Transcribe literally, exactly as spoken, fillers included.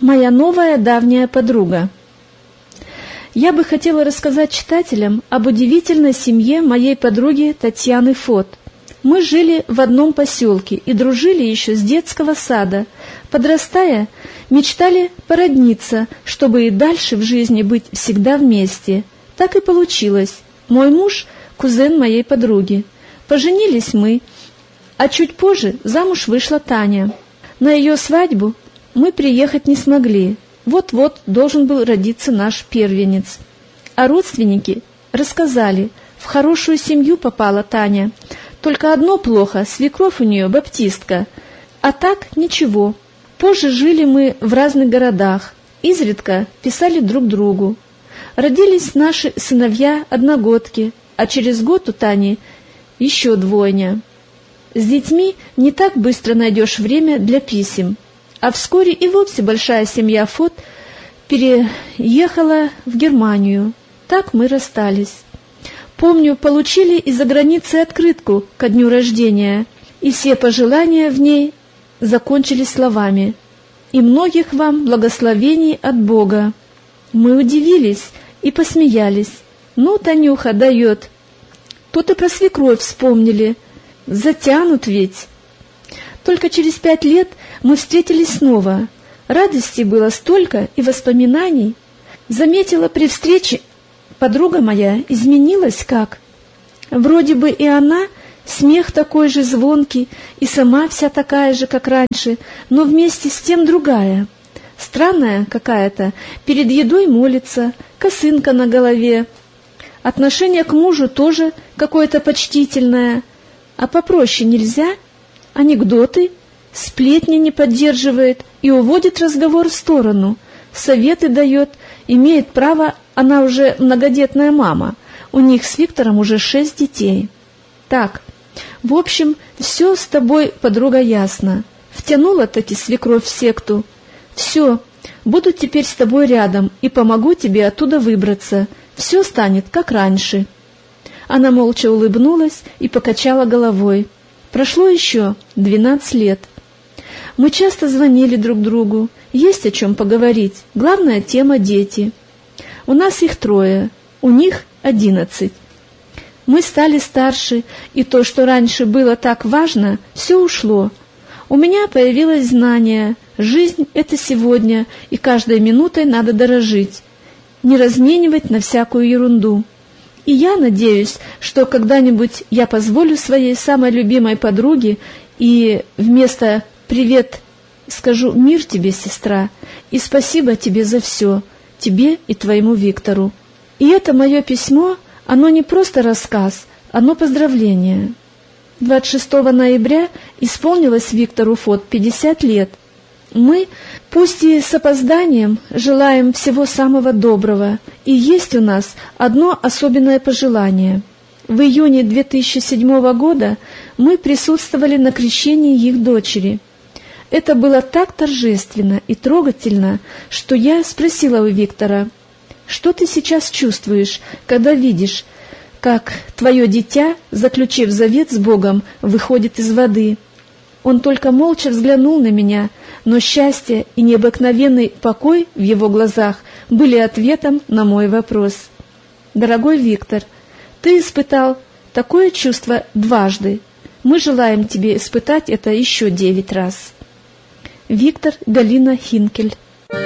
Моя новая давняя подруга. Я бы хотела рассказать читателям об удивительной семье моей подруги Татьяны Фот. Мы жили в одном поселке и дружили еще с детского сада. Подрастая, мечтали породниться, чтобы и дальше в жизни быть всегда вместе. Так и получилось. Мой муж – кузен моей подруги. Поженились мы, а чуть позже замуж вышла Таня. На ее свадьбу мы приехать не смогли. Вот-вот должен был родиться наш первенец. А родственники рассказали, в хорошую семью попала Таня. Только одно плохо, свекровь у нее баптистка. А так ничего. Позже жили мы в разных городах, изредка писали друг другу. Родились наши сыновья-одногодки, а через год у Тани еще двойня. С детьми не так быстро найдешь время для писем. А вскоре и вовсе большая семья Фот переехала в Германию. Так мы расстались. Помню, получили из-за границы открытку ко дню рождения, и все пожелания в ней закончились словами: «И многих вам благословений от Бога». Мы удивились и посмеялись. «Ну, Танюха дает». Тут и про свекровь вспомнили. Затянут ведь. Только через пять лет мы встретились снова. Радости было столько и воспоминаний. Заметила при встрече, подруга моя изменилась как. Вроде бы и она, смех такой же звонкий, и сама вся такая же, как раньше, но вместе с тем другая. Странная какая-то, перед едой молится, косынка на голове. Отношение к мужу тоже какое-то почтительное. А попроще нельзя? Анекдоты, сплетни не поддерживает и уводит разговор в сторону, советы дает, имеет право, она уже многодетная мама, у них с Виктором уже шесть детей. Так, в общем, все с тобой, подруга, ясно. Втянула-таки свекровь в секту. Все, буду теперь с тобой рядом и помогу тебе оттуда выбраться, все станет как раньше. Она молча улыбнулась и покачала головой. Прошло еще двенадцать лет. Мы часто звонили друг другу, есть о чем поговорить, главная тема — дети. У нас их трое, у них одиннадцать. Мы стали старше, и то, что раньше было так важно, все ушло. У меня появилось знание, жизнь — это сегодня, и каждой минутой надо дорожить, не разменивать на всякую ерунду. И я надеюсь, что когда-нибудь я позволю своей самой любимой подруге и вместо «привет» скажу «мир тебе, сестра», и «спасибо тебе за все», тебе и твоему Виктору. И это мое письмо, оно не просто рассказ, оно поздравление. двадцать шестого ноября исполнилось Виктору Фот пятьдесят лет. Мы, пусть и с опозданием, желаем всего самого доброго, и есть у нас одно особенное пожелание. В июне две тысячи седьмого года мы присутствовали на крещении их дочери. Это было так торжественно и трогательно, что я спросила у Виктора: «Что ты сейчас чувствуешь, когда видишь, как твое дитя, заключив завет с Богом, выходит из воды?» Он только молча взглянул на меня, но счастье и необыкновенный покой в его глазах были ответом на мой вопрос. «Дорогой Виктор, ты испытал такое чувство дважды. Мы желаем тебе испытать это еще девять раз». Виктор, Галина Хинкель.